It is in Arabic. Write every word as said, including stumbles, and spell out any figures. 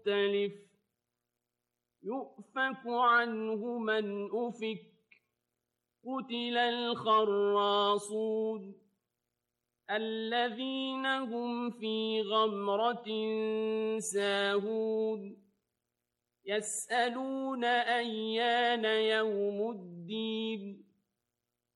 مختلف يؤفك عنه من أفك قتل الخراصون الذين هم في غمرة ساهون يسألون أيان يوم الدين